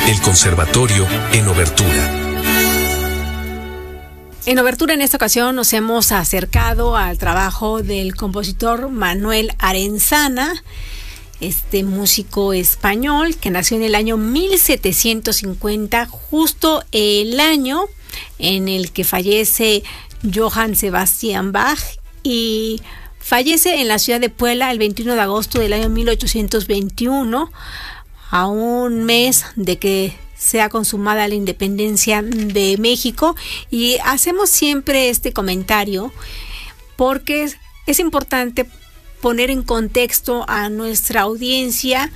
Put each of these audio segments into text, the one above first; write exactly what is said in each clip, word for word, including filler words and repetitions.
El Conservatorio en Obertura. En Obertura, en esta ocasión, nos hemos acercado al trabajo del compositor Manuel Arenzana, este músico español que nació en el año mil setecientos cincuenta, justo el año en el que fallece Johann Sebastian Bach, y fallece en la ciudad de Puebla el veintiuno de agosto del año mil ochocientos veintiuno, a un mes de que sea consumada la independencia de México. Y hacemos siempre este comentario porque es, es importante poner en contexto a nuestra audiencia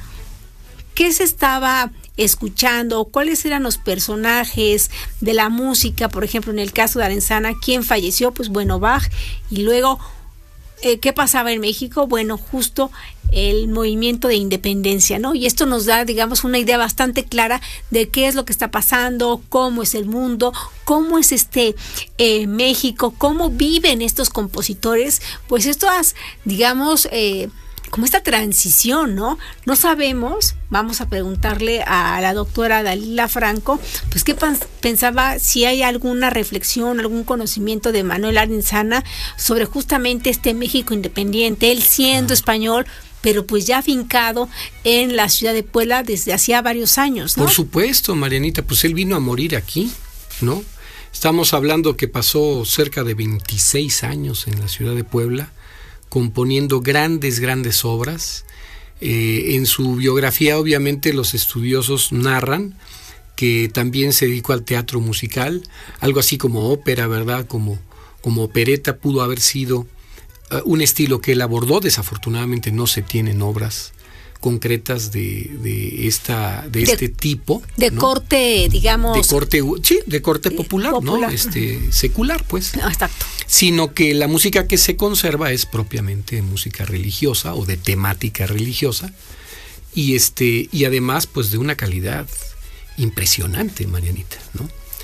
qué se estaba escuchando, cuáles eran los personajes de la música. Por ejemplo, en el caso de Arenzana, ¿quién falleció? Pues bueno, Bach. Y luego, eh, ¿qué pasaba en México? Bueno, justo el movimiento de independencia, ¿no? Y esto nos da, digamos, una idea bastante clara de qué es lo que está pasando, cómo es el mundo, cómo es este eh, México, cómo viven estos compositores, pues estas, digamos, eh, como esta transición, ¿no? No sabemos, vamos a preguntarle a la doctora Dalila Franco, pues qué pensaba, si hay alguna reflexión, algún conocimiento de Manuel Arenzana sobre justamente este México independiente, él siendo español, pero pues ya afincado en la ciudad de Puebla desde hacía varios años, ¿no? Por supuesto, Marianita, pues él vino a morir aquí, ¿no? Estamos hablando que pasó cerca de veintiséis años en la ciudad de Puebla, componiendo grandes, grandes obras. Eh, en su biografía, obviamente, los estudiosos narran que también se dedicó al teatro musical, algo así como ópera, ¿verdad? Como, como opereta pudo haber sido un estilo que él abordó. Desafortunadamente no se tienen obras concretas de, de esta de, de este tipo, de ¿no? corte, digamos, de corte, sí, de corte popular, popular, ¿no? Este secular, pues. Exacto. Sino que la música que se conserva es propiamente música religiosa o de temática religiosa, y este y además pues de una calidad impresionante, Marianita, ¿no?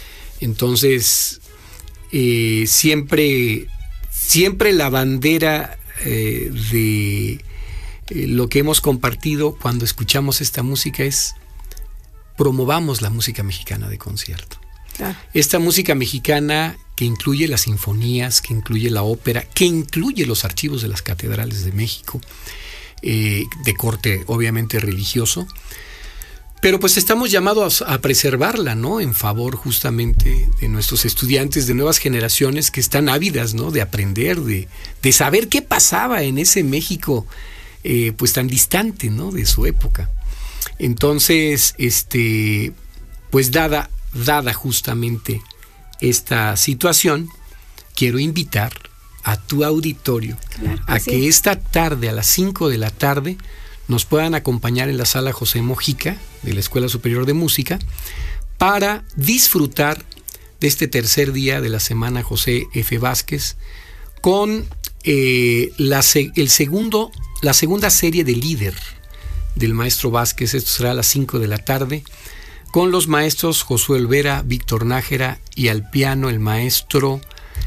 Entonces eh, siempre Siempre la bandera eh, de eh, lo que hemos compartido cuando escuchamos esta música es: promovamos la música mexicana de concierto. Claro. Esta música mexicana que incluye las sinfonías, que incluye la ópera, que incluye los archivos de las catedrales de México, eh, de corte obviamente religioso. Pero pues estamos llamados a, a preservarla, ¿no? En favor justamente de nuestros estudiantes de nuevas generaciones que están ávidas, ¿no? De aprender, de, de saber qué pasaba en ese México eh, pues tan distante, ¿no? De su época. Entonces, este, pues dada, dada justamente esta situación, quiero invitar a tu auditorio, claro, a sí, que esta tarde a las cinco de la tarde nos puedan acompañar en la sala José Mojica de la Escuela Superior de Música para disfrutar de este tercer día de la Semana José F. Vázquez con eh, la, el segundo, la segunda serie de Líder del maestro Vázquez. Esto será a las cinco de la tarde con los maestros Josué Olvera, Víctor Nájera, y al piano el maestro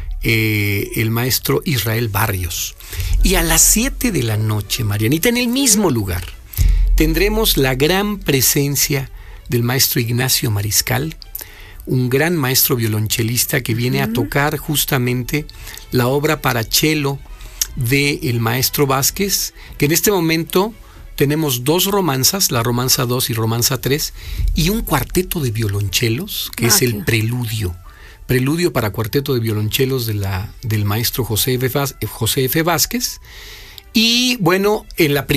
Eh, el maestro Israel Barrios. Y a las siete de la noche, Marianita, en el mismo lugar, tendremos la gran presencia del maestro Ignacio Mariscal, un gran maestro violonchelista que viene uh-huh. a tocar justamente la obra para cello del maestro Vázquez, que en este momento tenemos dos romanzas, la romanza dos y romanza tres, y un cuarteto de violonchelos, que ah, es el qué. preludio. Preludio para cuarteto de violonchelos de la, del maestro José F. José F. Vázquez. Y bueno, en la